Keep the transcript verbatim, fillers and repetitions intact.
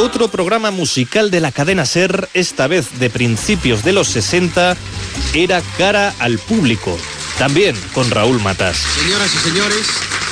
Otro programa musical de la cadena SER, esta vez de principios de los sesenta, era Cara al Público, también con Raúl Matas. Señoras y señores,